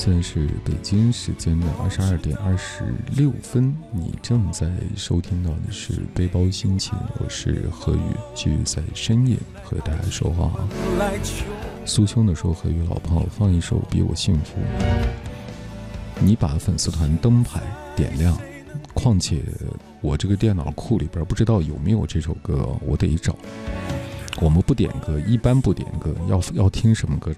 现在是北京时间的22:26，你正在收听到的是背包心情，我是何宇，继续在深夜和大家说话。苏秋的时候，何宇老炮放一首《比我幸福》，你把粉丝团灯牌点亮，况且我这个电脑库里边不知道有没有这首歌，我得找。我们不点歌，一般不点歌，要听什么歌